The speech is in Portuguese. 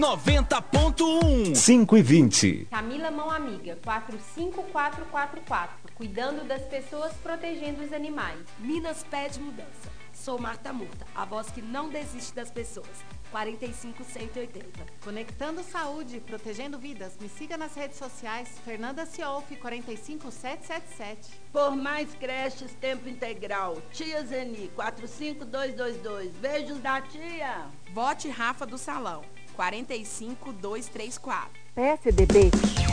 90.1 5:20. Camila Mão Amiga, 45444. Cuidando das pessoas, protegendo os animais. Minas pede mudança. Sou Marta Murta, a voz que não desiste das pessoas. 45180. Conectando saúde, protegendo vidas. Me siga nas redes sociais. Fernanda Ciolfi, 45777. Por mais creches, tempo integral. Tia Zeni, 45222. Beijos da tia. Vote Rafa do Salão, 45234. PSDB